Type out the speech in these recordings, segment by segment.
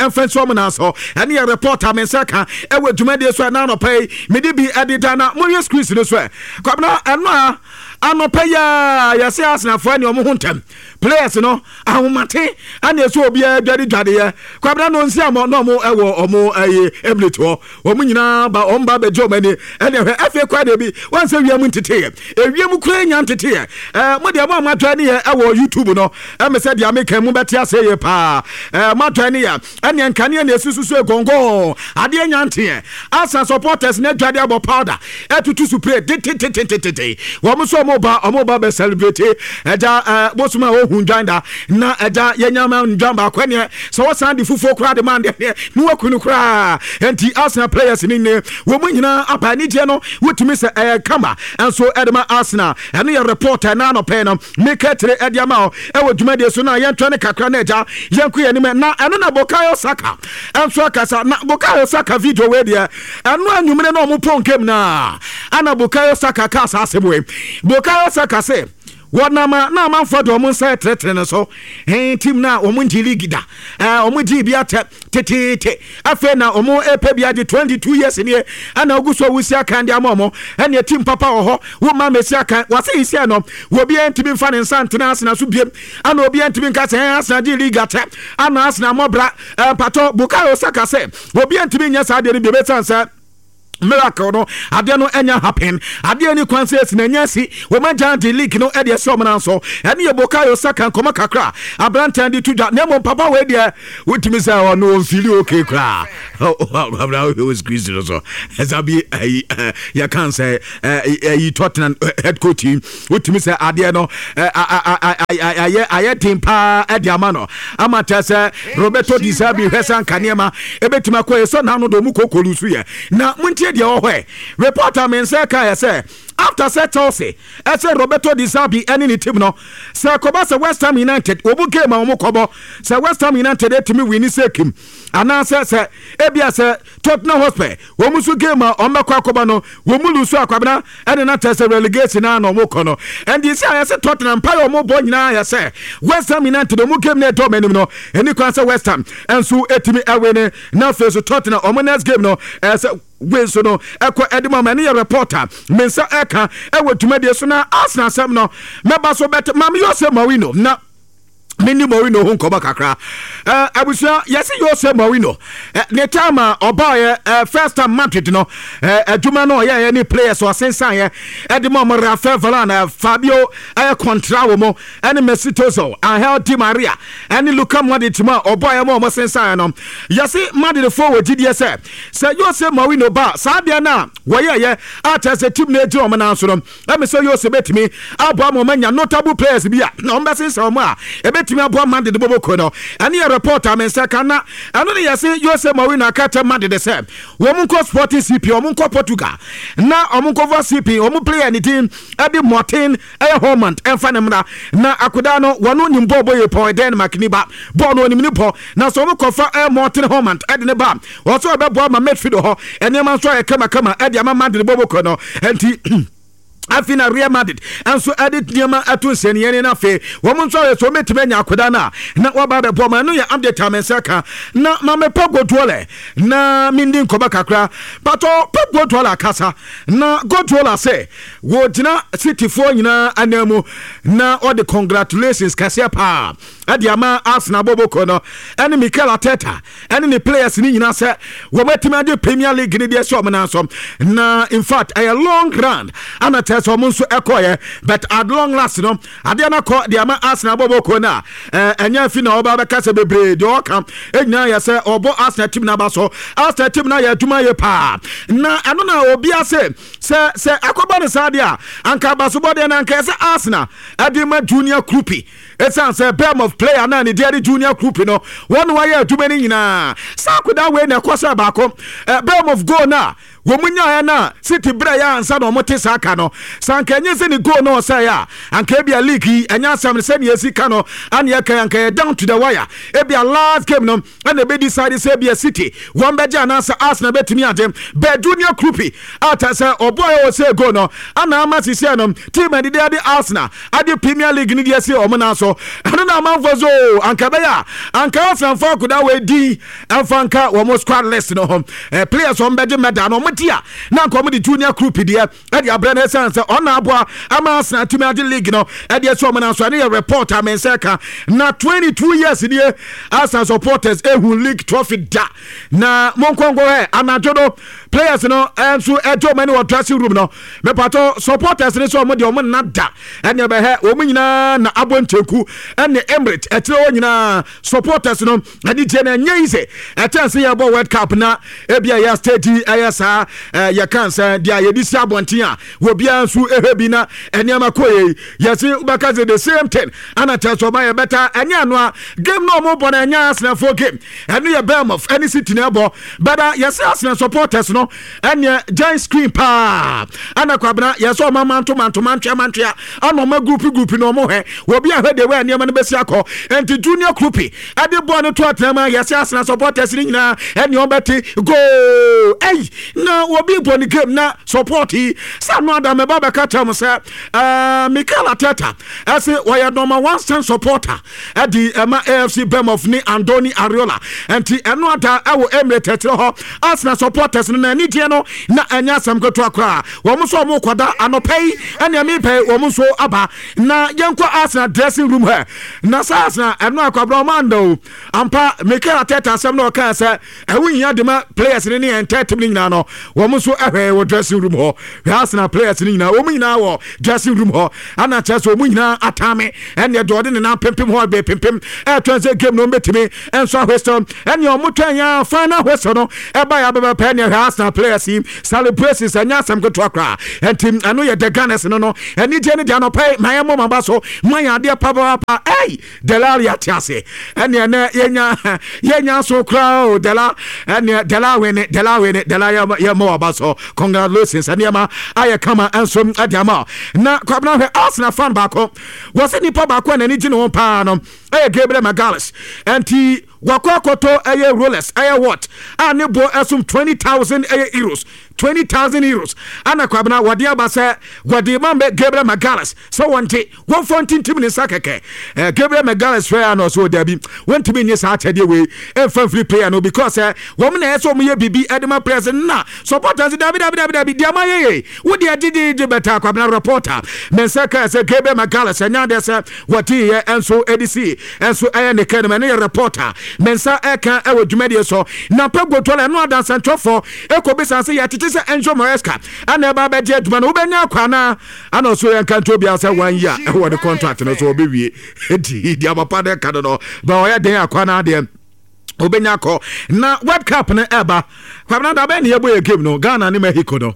ɛmfɛnso na so ɛne yɛ reporter mensaka ɛwɔ dwumadi so na no pay me di bi edita na mo screens no so kwabna ɛno anɔpɛ ya yɛsɛ asenafoɔ ne ɔmo ho ntɛm players no ahomate ane ɛsɛ obiara dwadedwadeɛ kwabena no nsi amɔ na ɔmo ɛwɔ ɔmo emirates hɔ ɔmo nyinaa ba ɔmo ba bɛgye ɔmo ani ɛne ɛhwɛ afei kwa de bi wansɛ wiam nteteɛ ewiam kura nya nteteɛ mo deɛ mo amatwa ne yɛ ɛwɔ YouTube no ɛmɛ sɛ deɛ ameka mu bɛte ase yɛ paa matwa ne yɛ ɛne nkane ne esusu so egongo adeɛ nya nteɛ asa supporters ne dwade abɔ powder ɛtutu spray titititititi wɔmo so ɔmo ba bɛ celebrate ɛgya bosuma ohun joinda na ɛgya yɛnyama njamba akɔne sɛ wɔsan de fufuo kora de man de ne wakunu kora enti Arsenal players ni ne wɔmo nyina apa ni gye no wotumi sɛ kama enso ɛdema Arsenal ɛno yɛ reporter na no pɛ no mekatere ɛdiama ɛwɔ dwumadi so na yɛntwa ne kakra na ɛgya yɛnko yɛ nim na ɛno na Bukayo Saka enso akasa na Bukayo Saka video we de ɛno anwumene na ɔmo ponkem na ana Bukayo Saka ka sa asebwe Bukayo Saka say Wanama na manfo do mo nsa tretre ne so team na omo ndi league da omo di bia tete afa na omo epe bia di 22 years ne ana oguso wusi aka ndi amomo ene team papa oho wo ma mesi aka wase isi no wo bia ntimi mfa ne nsa ntena asena so biem ana obi ntimi nka se asena di league ate ana asena mobra pato Bukayo Saka se wo bia ntimi nya sa de ne bia betansa miracle no ade no enya happen ade ni kwanse na nya si wo ma giant league no e de so mo nanso ene ye Bukayo Saka nkoma kakra abrantan di tudwa na mo papa we de wotimi say o no feel okay kra Abraham was squeezed so ezabi ya can say Tottenham head coach team wotimi say ade no aye timpa e de amano amata say Roberto Di Serbi hwesan kanema ebetima ko so na no do mu kokolu su ye na muntie de ohwe reporter men say ka say after Chelsea say Roberto Di Serbi any team no say koba say West Ham United obu game a kobo say West Ham United etimi win sekim ana say ebia say Tottenham Hotspur wo musu game a ombekwa koba no wo mulu so akwabena ene na tese relegation na no kono and you say Tottenham pay omo bo nyina ya say West Ham United omu game na to manim no eni kwan say West Ham enso etimi awene na face Tottenham omo next game no say we so no ekọ edema mani ya reporter mensa eka ewo dwumadi so na Arsenal sam no meba so bet mam Jose Mourinho na mini Mourinho ho nkoba kakra abusia yesi Jose Mourinho ne time oba first time Madrid no adwuma no ye any players so sensan ye edema mo Rafael Varane Fabio contra wo mo ene Mesut Ozil Angel Di Maria ene Luka Modric ma oba ye mo sensan no yesi Madrid forward gidi say Jose Mourinho ba sabia na wo ye at team na ejiro mo na so no e so Jose betimi abo mo manya notable players bia na o sensan mo a betimi abo man de boboko no ane ya reporter men saka na ano ne yase Jose Mourinho akata man de se wo mun ko Sporting CP wo mun ko Portugal na wo mun ko CP wo mun player ni team ade Martin Holman enfa ne mra na akoda no wono nyimbo boye point Denmark ni ba ball no ni po na so wo ko fa Martin Holman ade ne ba wo so be bo ma midfield ho ene man so e kama ade ama man de boboko no enti afina Real Madrid enso edit niema atunse ne yene na fe wo mun so so metimanya akoda na wa ba boma no ya update amensaka na mame Godwole na mindi nkoba kakra but Pep Godwole akasa na Godwole say wo dina City for nyina anamu na all the congratulations kasia pa ade ama Arsenal boboko no ene Mikel Arteta ene the players ni nyina say wo metimanya Premier League ni de so na so na in fact a long run ana so munso ekoye but at long last no ade na ko de ama Arsenal boboko na enya fi na oba beka se bebre de okam enya ya se obo Arsenal team na ba so Arsenal team na ya duma ye pa na eno na obi ase se akoba ne sade a anka ba so bode na anka se Arsenal ade ma junior groupie esan se bem of player na ne de junior groupie no one wa ya duma ni nyina sa koda we na kosa ba ko bem of goal na womunya na City bra ya ansa no mote saka no sanka enye se ni goal no say ya anka bia league enya sam se ne sika no ane anka down to the wire bia last game no and be decide say bia City one beja na sa Arsenal betimi adem be junior group ata say oboy o say goal no ana amasi say no team ade dey Arsenal ade Premier League ni dey say o na so ana na manfo zo anka be ya anka Arsenal for kuda we di anfanka wo mo squad list no players on beje meda no motia na nko mo di junior group dia e dia brand essence ona aboa ama Arsenal Premier League no e dia so mo na so na report amenseka na 22 years dia Arsenal supporters ehu league trophy da na monkongo anajodo players no enso ejo many what dressing room no me pato supporters ni so mo de o mo nada ene be he o mo nyina na abonteku ene Emirates etire o nyina supporters no ade je na nyeise etense ya bo World Cup na ebia ya stage ayasa ya cancer dia ye di si abonten a wo bia nso ehebi na ene amakoye yesi ubakaze the same thing ana teso ba ye better enya ano a game no mo bona enya Arsenal for game enu ye Bournemouth any City na bo bada yesi Arsenal supporters no enya giant screen pa ana kwabna yeso manto mantwa ana ma group no mo he wo bia hwede we ene ma no besi akọ enti junior group ade bo no to atema yesi Arsenal supporters ni nyina ene obeti go na wo bi bo ni game na support hi sa no adam me baba ka tam say Mikel Arteta ase wo ya number 1 stand supporter adi ma AFC Bournemouth ni Andoni Ariola enti eno ada ewo Emirates ho Arsenal supporters na ni die no na anya sam koto akra wo mo so mo kwada anopai ene mi pai wo mo so aba na yenko Arsenal dressing room here na sa Arsenal eno akwabra mando ampa Mikel Arteta sam no kan say ehun de ma players ni entertainment na no wo mo so ehwe wo dressing room ho Arsenal players ni na wo mo nyina wo dressing room ho ana chase wo mo nyina atame ene do de na pempem ho be pempem transit game no betimi enso western ene o mo twanya final western no e ba ya be pe ne Arsenal players celebrations anya sam go to akra entim anu ye the Gunners no eni je ne dia no pay my mama ba so man ya de pa Delali atiase ene yenya so kra Dela ene Dela ya mo ba so congratulations ene ma aye kama enso adiama na kwabna he Arsenal fan ba ko was ni pa ba ko na ni ji no pa no Gabriel Magalhaes enti wakokoto Rolex what ne bo asum 20,000 euros 20,000 euros ana kwabna wade abasa wade mambe Gabriel Magalhaes so wonte 114 team ni sakeke Gabriel Magalhaes fair no so dabi wonte be ni sa achede we enfan free player no because wo na eso mo ye bibi edema present na supporters dabi dia maye wo dia didi beta kwabna reporter mensaka se Gabriel Magalhaes anya de se wati ye enso edc enso ne kan ne reporter mensa eka ewo dwumade so na pagotola no adansa ntwofo ekobisa se yatete se Enzo Maresca ana ba ba je adwuma no ubenya kwana ana so yan kan to bia se 1 year ewo the contract no so obewie edi dia papa de kan no ba oya den akwana de obenya ko na World Cup no eba kwabna da ba ne yebo game no Ghana ni Mexico no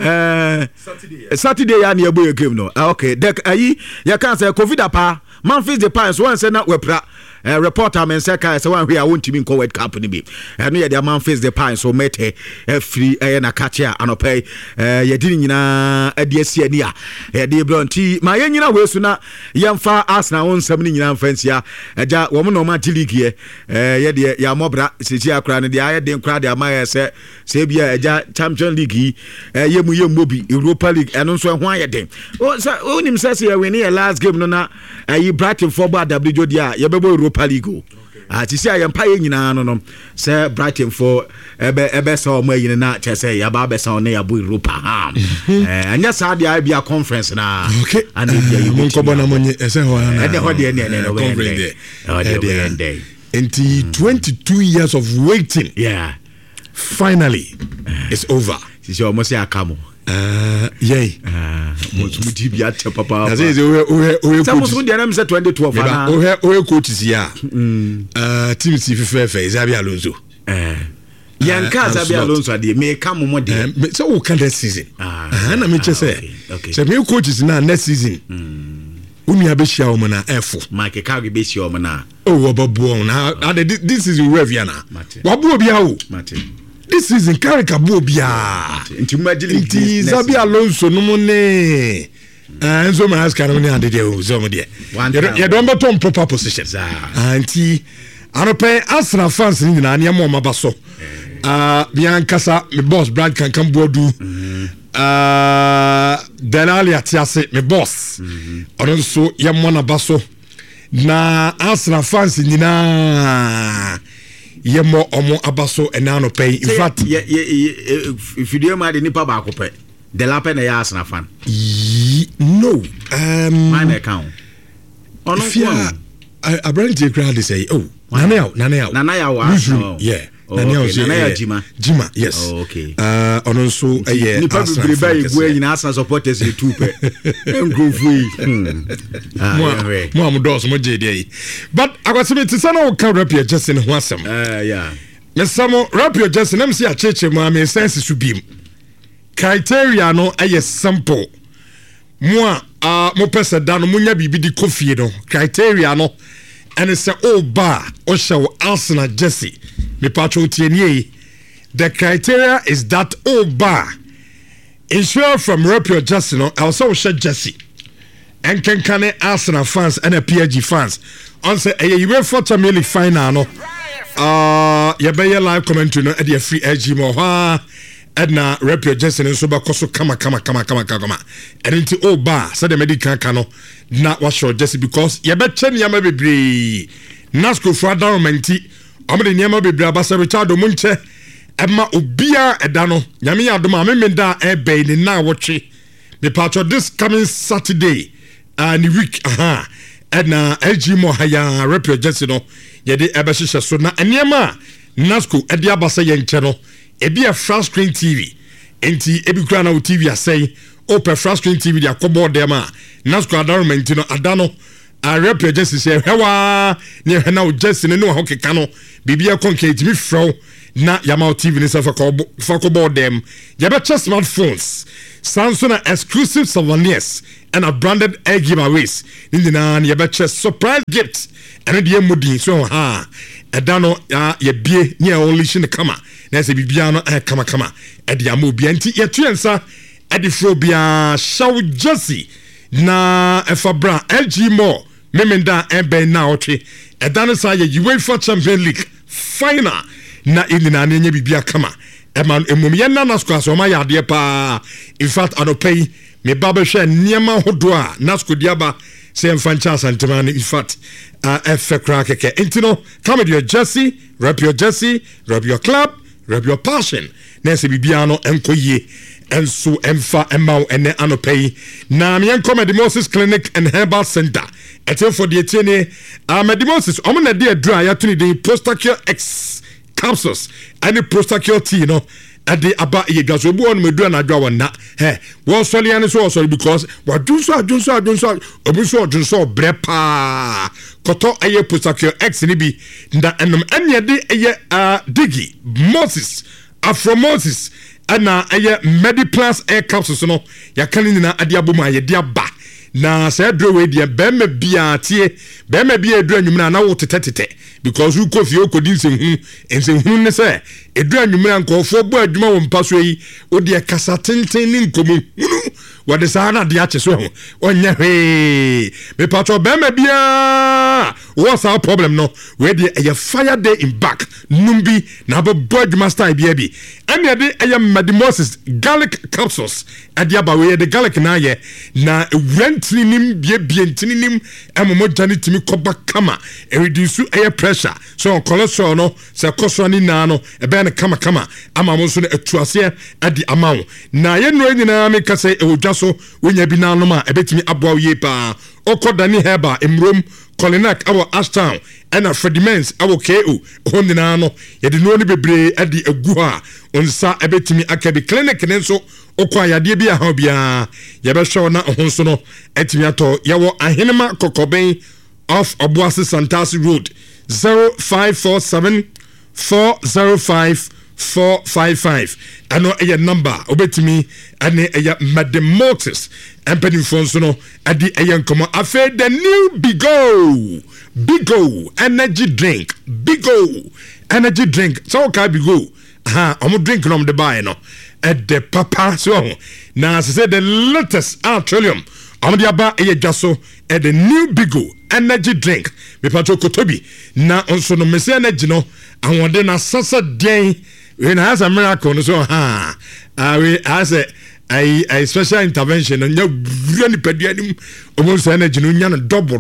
Saturday ya ne yebo game no okay dek ayi ya kan se covid apa man face the pines one say na wepra reporter men say kai say one here won't be in World Cup ni bi no ye the man face the pines so mete free na catch ya anopay ye di nyina adiasi ani a ye de bronti ma ye nyina we su na yemfa Arsenal won sam ni nyina fansia eja wo mo no ma league ye de ya mobra sisi akra ne de aye de nkra de amaye se bia eja Champions League ye mu ye mobi Europa League eno so ho aye den o nim say ye win ye last game no na Brighton for WJD dia ye bebo Europa League ti say yempa ye nyina no say Brighton for ebe so mo yin na che say ya ba be so na ya bo Europa anya sa dia bia conference na and dia you go na monye say ho na de ho de ne no 22 years of waiting finally it's over si almost ya kamo yay muti bia te papa na say we Samson dia na me say 2012 na we coach sia team si fefe Xabi Alonso yanka Xabi Alonso ade me kamo mo de so we can that season na me che say say me coaches na next season uni abeshia o na efo Mike Carey beshia o na obabu na this is we viana wabu obia o this season Carrickabo bia inti Zabi Alonso no money Enzo Maresca no money ade dey so mo dey you don beton proper positions anti anope Arsenal fans ni na anya mo maba so Biankasa me boss Brad Kankan Bodu Denali atiase me boss ono so yemmo na baso na Arsenal fans ni na yemo omo abaso enano pay in fact if you do ma de nipa ba ko pe de la pe na ya Arsenal fan no my account ono ko I bring the crowd they say oh nana ya yeah Nana Jima yes okay ono so nipa be be igwe nyina Arsenal supporters e two pe engrofu mo am dos mo je dey but akwaseme tisana o ka Rapier Jesse ne ho asem yeah mesamo Rapier Jesse nam si a cheche mo am sense su bim criteria no simple mo mo pesa da no munya bibi di kofie no criteria no and say oh ba o show Arsenal Jesse me patcho tienie the criteria is that oh ba insure from Rapier Jesse no also share Jesse and can Arsenal fans and a PSG fans on say UEFA Champions League final no you be live commentary no e dey free AG mo ha edna Rapier Jesse no so ba koso kama and into oh ba say the medical kano na wa show Jesse because you be chen ya ma bebre Nasco for downmenti amede niam bebre abasa Richard Munche ema obia edano nyame yadoma memenda ebe ni na wotwe me patcho this coming Saturday and week edna LG mo haya Rapier Jesse no yede ebehye so na eniema Nasco ede abasa ye nche no ebi a flat screen TV enti ebi kura na TV asay open flat screen TV dia kobo dem a Nasco adornment no adano Rapier Jesse say hewa ne hena o Jesse ne no hokeka no bibia concrete mi fro na yama TV ne se for kobo dem ya be smartphones Samsung exclusive souvenirs and a branded air giveaways nina ya be surprise gifts and the mudi so edano ya bie ne only shin kama na se bibia no kama edi amobi anti ya tuensa edi fro bia show Jesse na efabra LG more memenda ebe na otwe edano sa ya UEFA Champions League final na inina anya bibia kama eman emumye na Nasco asoma ya de pa in fact anopay me baba hwe niema hodo a Nasco diaba se mfancha santemane in fact efe kra keke intino come with your Jesse Rapier Jesse Rapier club Rapier passion na se bibia no enkoye enso emfa emau ene anopay na me enkom the Moses Clinic and Herbal Center etem for the etene Medimosis omo na de adura ya tuni de Prostacure X capsules and the Prostacure tea no at the aba ye gaso bu on medura na adwa wona wo sole an so because wadunso odunso brepa koto aye Prostacure X ni bi nda enom anye de aye digi Moses Afro Moses ana aye Mediplus air capsules no ya kanini na ade aboma ye de aba na say draw dia bema bia tie bema bia edu anwumna na wo tetetete because who kofi okodi nsenhu ne say edu anwumna nkofo bo adwuma wo mpaso yi odi kasa tenten ni nkomu wade sa na de ache so ho onya hwe me patro bema bia what's our problem no we dey a fire day in back numbi na bo adwuma style bia bi ene de aya Medimosis garlic capsules adia ba we the garlic na ye na rentininim bientininim amomo jani timi koba kama e reduce air pressure so cholesterol no se cholesterol ni na no e be na kama ama mo so na atuase adi amawo na ye no nyina me kase e wodwaso wonya bi na no ma e betimi aboa ye pa okodani heba emrom Colinac our Ashtown and a Fredimens our KO hondina no ye de no ni bebre adi agu ha onsa ebetimi akabi clinic nenso okwa yade bia ha bia ye be show na honso no etimi ato ye wo ahenema kokoben off Obuasi Santasi Road 0547 405 455 ano eye number obetimi ane eye Medimosis empany fonso no adi eye nkomo afa the new Bigo energy drink so ka Bigo omo drink nom de buy no the papa so na say the latest trillium omo de aba dwaso the new bigo energy drink me pato kotobi na onso no mese energy no awode na sasa den we na as a miracle no so we as a special intervention and you really pedianim almost energy no nya double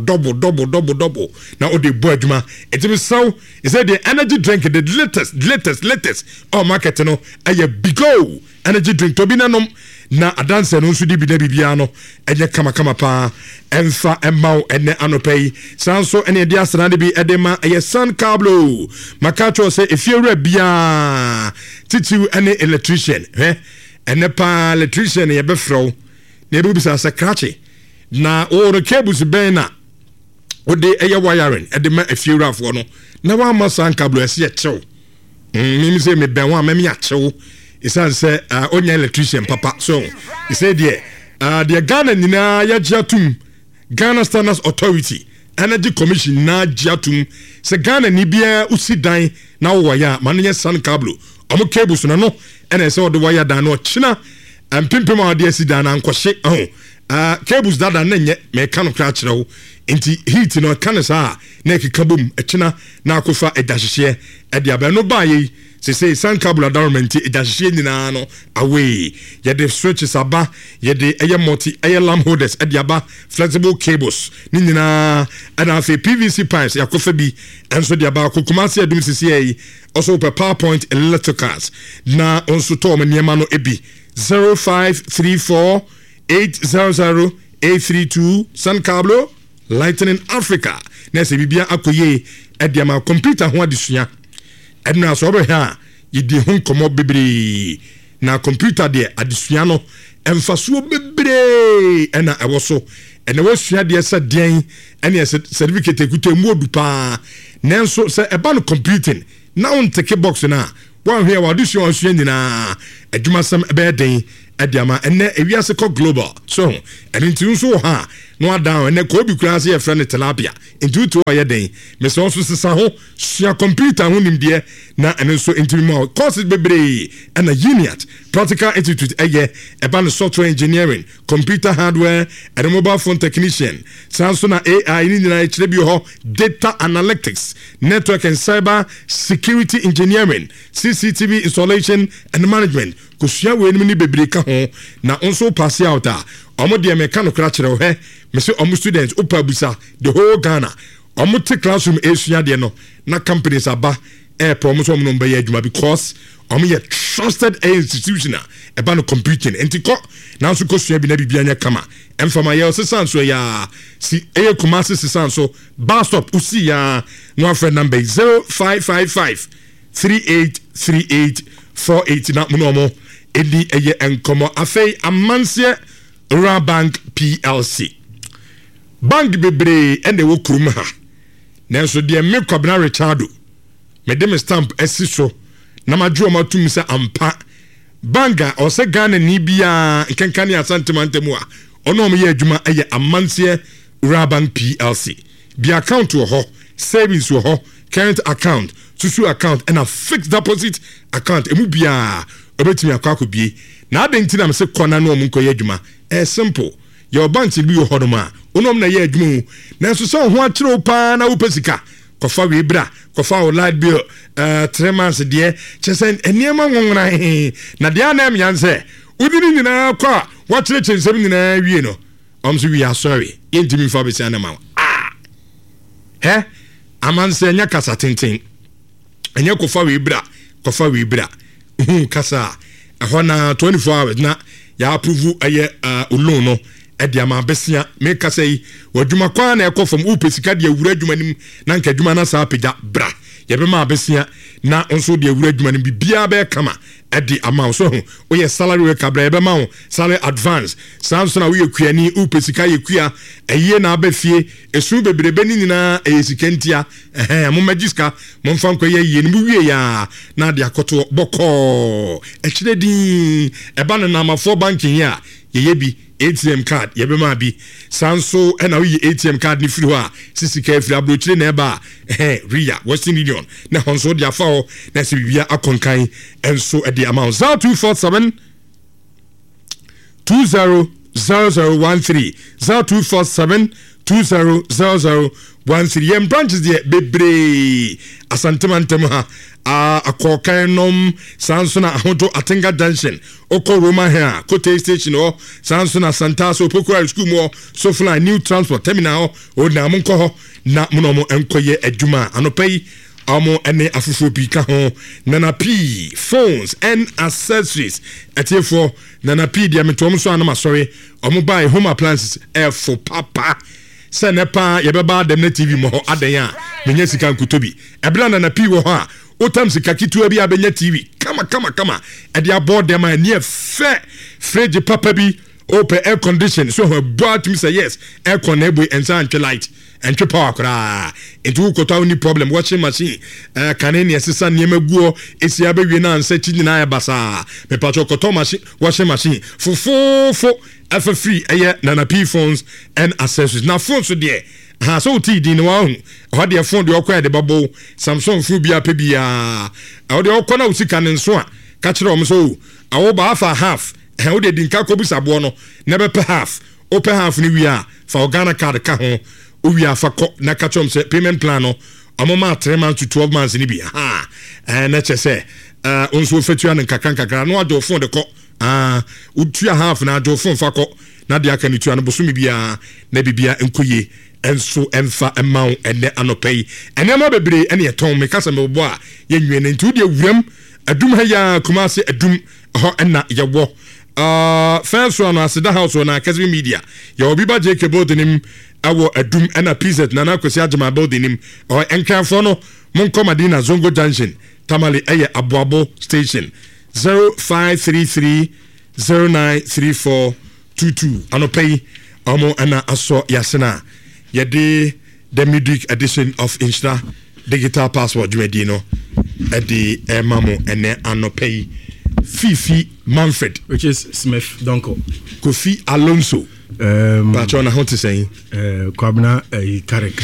na odi bo adwuma it be so is say the energy drink the latest market no bigo energy drink to bi nanom na adanse no nso di bi na bibia no kama pa emfa emmaw ene anopay sanso ene dia asana de bi edema Sun Cablo makacho say efiewura bia titiu ene electrician ene pa electrician ye befro na bi bisa sakrache na o cables ben na o de wiring edema efiewura fo no na wa ma Sun Cablo ese chew mimi say me ben wa memi achew isan say onya electrician papa so he said the Ghana nina ya jatum Ghana Standards Authority Energy Commission na jatum se Ghana ni bia usidan na wo ya manye Sun Cablo omo cables no ene se wo de wire dan no china ampimpem a de asidan na nkwhye cables dada na nye me ka no kra kire wo nti heat no kanesa na ekikabum china na akofa edahye e de aba no ba yi say Sun Cablo government edahye nyina no away ye the switches aba ye the multi lamp holders e de aba flexible cables ni nyina and afi PVC pipes yakofa bi enso de aba kokumase adum sisi also per PowerPoint electricals na onso to maniema no ebi 0534 800 832 Sun Cablo Lightning Africa na se bibia akoye e de ma computer ho adesua edna so be ha yidi ho komo bebre na computer de adesua no emfaso bebre ena ewoso ena wasua de se den ena certificate ekuta mu odupa nenso se eba no computing na on take box na wan hwe wa adesua osua nyina adwuma sam ebe den ediama ene ewiase ko global so enti nso ha no adan ene ko bi kura se e friend tilapia enti to aye den me so so sesa ho sua computer ho nimde na ene so enti ma courses bebre ena uniat practical institute eye eba no software engineering computer hardware and mobile phone technician sanso na AI ni na kire bi ho data analytics network and cyber security engineering CCTV installation and management kusua we ni bebre ka ho na onso pass out omo de me ka no kra kire ho me say omo students opa the whole Ghana omo te classroom esua de no na companies aba promise omo no be adwuma because omo ye trusted institution eba no computing entiko na so kosua bi na bibia nya kama emfama ye sesanso ya si kumase sesanso bar stop usi ya no friend number 0555 383848 na munomo edi eye enkomo afei amanse Rabank PLC bank bebre ene wo kurum ha nanso de me kwabna Richardo me de me stamp esiso na madwo matum se ampa banga o se Ghana ni bia nkenkane asantemantemu a ono me ye adwuma eye amanse Rabank PLC bi account wo ho savings wo ho current account susu account and a fixed deposit account emu bia obetimi akwa na adenti na me se kona no omunko ye adwuma simple your bank will be your hodoma onom na ye adwuma na so so ho akire pa na wo pesika kofa we bra kofa o light bill 3 months de chesen eniema nwonwra na de ana em yanse udini nyina kwa wa kire chensem nyina wie no so we are sorry yentimi fa be se na ma amanse nya kasa tenten enya kofa we bra kasa ehona 24 hours na ya approve aye loan no ediama besia make say wadwuma kwa na ekofom upesika de awura adwuma nim na nka adwuma na sa apega bra ye be ma besia na onso de awura adwuma nim bibia be kama edi amount so o ye salary we kabra ye be ma salary advance sanso na we kuani upesika ye kua eye na abafie esu bebrebe ni nyina eyesikentia mo magiska mo mfa nkwa ye ni wie ya na de akoto boko ekire din eba na namafo banking ya ye bi ATM card yɛbɛma bi sanso ɛna woyi ATM card ne firi hɔ a sisika afiri aburokyire na ɛba Ria Western Union na hɔ nso de afa hɔ na sɛ bibia akɔnkan ɛnso ɛde ama wo 0247 200013 0247 200013 yɛn branches deɛ bebree asantemantam ha akɔkan nom sanso na ahodo Atenga Junction okɔ Roma here Kote Station hɔ sanso na Santa so Pokora School mo so fly new transport terminal hɔ ɔna mo nkɔ hɔ na mo no mo nkɔyɛ adwuma anopai amo ene afufo bi ka ho Nana P phones and accessories etiefo Nana P dia metom so anama sorry omo buy home appliances for papa se ne pa ye beba dem na TV mo ho adan a menya sika nkutobi ebra Nana P wo ho a otam sika kitua bi abenya TV kama e dia board dem a ne fe fridge papa bi open air condition so board me say yes air con ebo ensa antwe light and power kra into kota ni problem washing machine kanene esesa niema guo esi abewie na ansa chi nyina ya basa me pacho kota machine washing machine fo free Nana P phones and accessories na phones so there ha so ti din wa hu ho de phone de okwa de babo Samsung phone bia pe bia o de okwa na usika ne nso a ka kire o so awo ba half he o de dinka ko bisabo no na be pe half o pe half ni wi a fa Ghana card ka ho we are for na catchum say payment plan no amoma 3 months to 12 months ni bi na che say onso fetua na kakra no ado phone de ko utua half na ado phone fa ko na de aka ni tua no boso mi bia na bibia enkoye enso emfa emau ene anopai ene ma bebre ene yeton me kasa me bo a yenwie na ntu de wuram adum ha ya Kumasi adum ho ena yewo first one asida house on Academy Media ya obi ba JK Bodenim awo adum ena PZ na kwesi agema Bodenim o enkanfo no monko Madina Zongo Junction Tamale Aboabo Station 0533 093422 anopai omo ena aso yasena yede the midweek edition of Insta Digital Passport Jumedino edi mamo ene anopai Fifi Manfred, which is Smith Donko, Kofi Alonso. But on how to say, Kwabna Karek.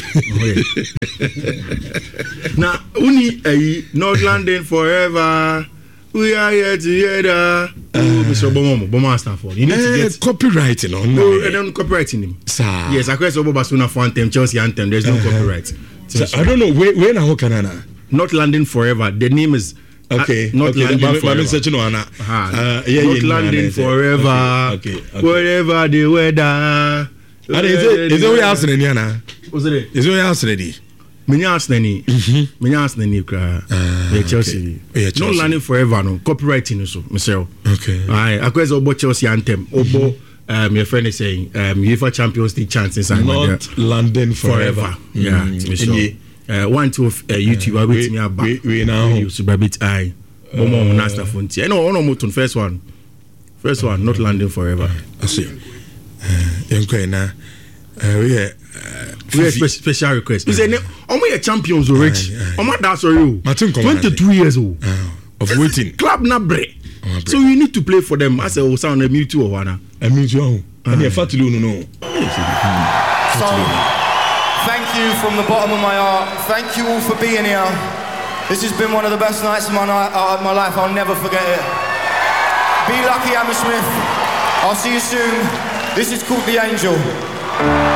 Now, Uni North London forever. We are here together. Mr. Boma Stanford. You need to get copywriting on. No, I don't copywriting him. Yes, I question about Basuna for anthem, Chelsea anthem. There's no copyright. I don't know where now Canada. North London forever. The name is. Okay, not London forever. Not London forever. Okay. Wherever the weather. Is it Arsenal Niana? Was it? Is it Arsenal? Many Arsenal cry. Chelsea. Not London forever. No copywriting so myself. Okay. I question about Chelsea anthem. Obo. Your friend is saying UEFA Champions League chances. Not London forever. Yeah. One to YouTube I wait me about we now use bit I Momo Nasta Fonti. No moton first one not London forever. I see. Na we special request. Is any a champions already. That's you 22 years old of waiting club na break. So you need to play for them as a sound a mute or one. A mute and you fatulu no. Thank you from the bottom of my heart. Thank you all for being here. This has been one of the best nights of my life. I'll never forget it. Be lucky, Hammersmith. I'll see you soon. This is called The Angel.